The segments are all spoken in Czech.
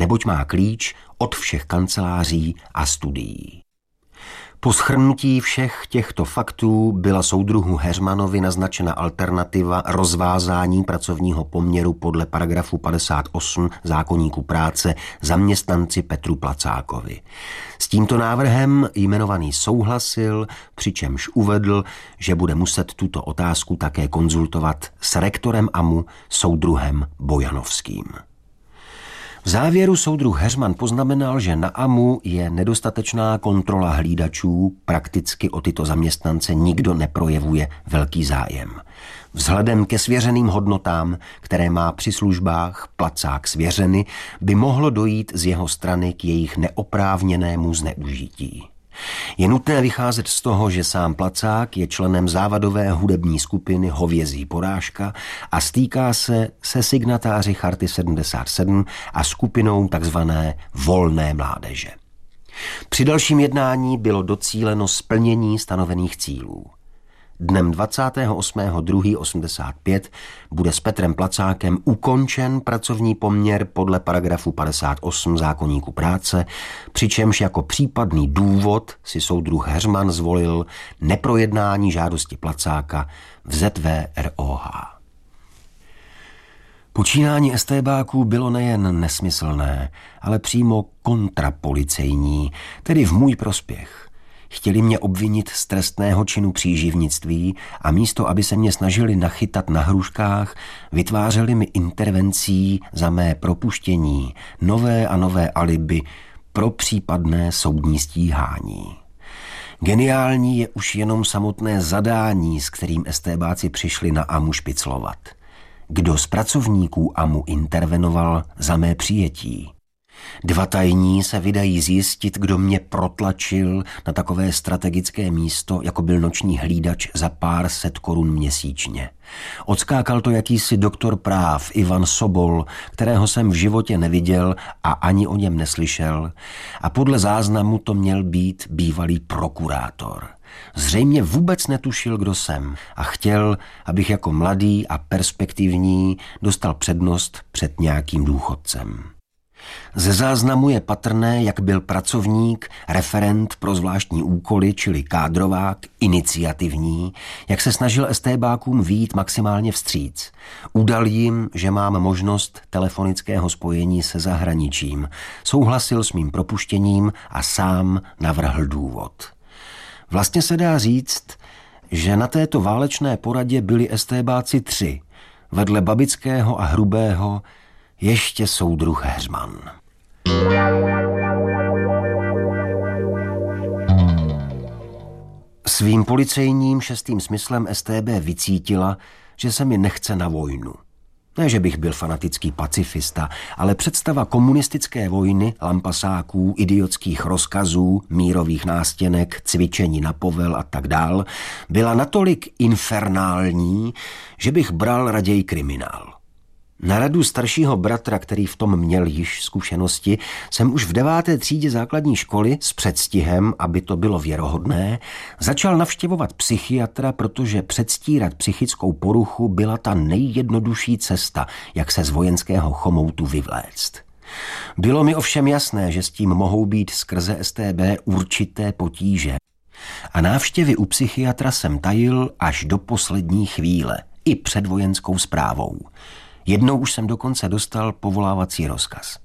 neboť má klíč od všech kanceláří a studií. Po shrnutí všech těchto faktů byla soudruhu Heřmanovi naznačena alternativa rozvázání pracovního poměru podle paragrafu 58 zákoníku práce zaměstnanci Petru Placákovi. S tímto návrhem jmenovaný souhlasil, přičemž uvedl, že bude muset tuto otázku také konzultovat s rektorem AMU soudruhem Bojanovským. V závěru soudruh Heřman poznamenal, že na AMU je nedostatečná kontrola hlídačů, prakticky o tyto zaměstnance nikdo neprojevuje velký zájem. Vzhledem ke svěřeným hodnotám, které má při službách Placák svěřeny, by mohlo dojít z jeho strany k jejich neoprávněnému zneužití. Je nutné vycházet z toho, že sám Placák je členem závadové hudební skupiny Hovězí porážka a stýká se signatáři Charty 77 a skupinou takzvané Volné mládeže. Při dalším jednání bylo docíleno splnění stanovených cílů. Dnem 28.2.85 bude s Petrem Placákem ukončen pracovní poměr podle paragrafu 58 zákoníku práce, přičemž jako případný důvod si soudruh Heřman zvolil neprojednání žádosti Placáka v ZVROH. Počínání estébáků bylo nejen nesmyslné, ale přímo kontrapolicejní, tedy v můj prospěch. Chtěli mě obvinit z trestného činu příživnictví a místo, aby se mě snažili nachytat na hruškách, vytvářeli mi intervencí za mé propuštění nové a nové alibi pro případné soudní stíhání. Geniální je už jenom samotné zadání, s kterým estébáci přišli na AMU špiclovat. Kdo z pracovníků AMU intervenoval za mé přijetí? 2 tajní se vydají zjistit, kdo mě protlačil na takové strategické místo, jako byl noční hlídač za pár set korun měsíčně. Odskákal to jakýsi doktor práv Ivan Sobol, kterého jsem v životě neviděl a ani o něm neslyšel, a podle záznamu to měl být bývalý prokurátor. Zřejmě vůbec netušil, kdo jsem, a chtěl, abych jako mladý a perspektivní dostal přednost před nějakým důchodcem. Ze záznamu je patrné, jak byl pracovník, referent pro zvláštní úkoly, čili kádrovák, iniciativní, jak se snažil estébákům vyjít maximálně vstříc. Udal jim, že mám možnost telefonického spojení se zahraničím, souhlasil s mým propuštěním a sám navrhl důvod. Vlastně se dá říct, že na této válečné poradě byli estébáci 3, vedle Babického a Hrubého ještě soudruh Heřman. Svým policejním 6. smyslem StB vycítila, že se mi nechce na vojnu. Ne, že bych byl fanatický pacifista, ale představa komunistické vojny, lampasáků, idiotských rozkazů, mírových nástěnek, cvičení na povel a tak dál, byla natolik infernální, že bych bral raději kriminál. Na radu staršího bratra, který v tom měl již zkušenosti, jsem už v 9. třídě základní školy s předstihem, aby to bylo věrohodné, začal navštěvovat psychiatra, protože předstírat psychickou poruchu byla ta nejjednodušší cesta, jak se z vojenského chomoutu vyvléct. Bylo mi ovšem jasné, že s tím mohou být skrze StB určité potíže. A návštěvy u psychiatra jsem tajil až do poslední chvíle, i před vojenskou správou. Jednou už jsem dokonce dostal povolávací rozkaz.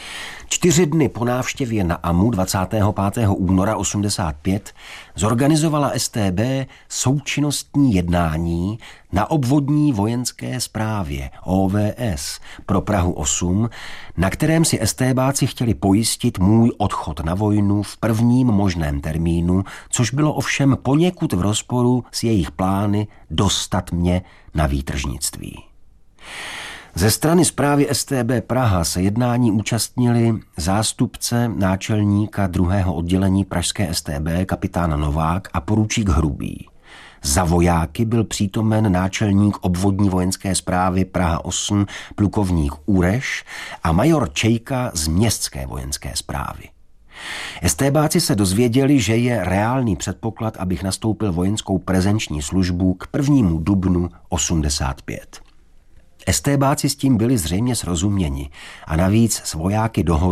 4 dny po návštěvě na AMU 25. února 85 zorganizovala StB součinnostní jednání na obvodní vojenské správě OVS pro Prahu 8, na kterém si StBáci chtěli pojistit můj odchod na vojnu v prvním možném termínu, což bylo ovšem poněkud v rozporu s jejich plány dostat mě na výtržnictví. Ze strany správy StB Praha se jednání účastnili zástupce náčelníka 2. oddělení pražské StB kapitán Novák a poručík Hrubý. Za vojáky byl přítomen náčelník obvodní vojenské správy Praha 8 plukovník Ureš a major Čejka z městské vojenské správy. StBáci se dozvěděli, že je reálný předpoklad, abych nastoupil vojenskou prezenční službu k 1. dubnu 85. StBáci s tím byli zřejmě srozuměni a navíc s vojáky dohodli,